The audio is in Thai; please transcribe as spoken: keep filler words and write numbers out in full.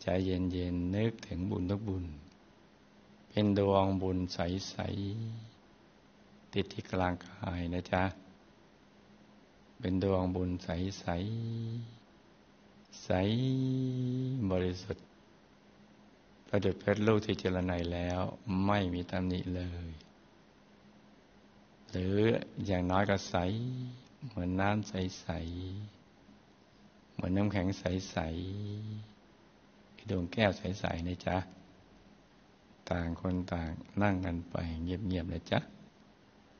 ใจเย็นๆนึกถึงบุญทุกบุญเป็นดวงบุญใสๆติดที่กลางกายนะจ๊ะเป็นดวงบุญใสๆใสบริสุทธิ์ประดุจเพชรลูกที่เจรไนแล้วไม่มีตำหนิเลยหรืออย่างน้อยก็ใสเหมือนน้ำใสๆเหมือนน้ำแข็งใสๆดวงแก้วใสๆนะจ๊ะต่างคนต่างนั่งกันไปเงียบๆนะจ๊ะ